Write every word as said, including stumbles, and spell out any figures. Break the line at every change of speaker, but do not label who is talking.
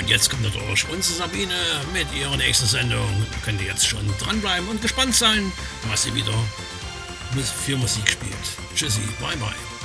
Und jetzt kommt natürlich unsere Sabine mit ihrer nächsten Sendung. Da könnt ihr jetzt schon dranbleiben und gespannt sein, was sie wieder für Musik spielt. Tschüssi, bye bye.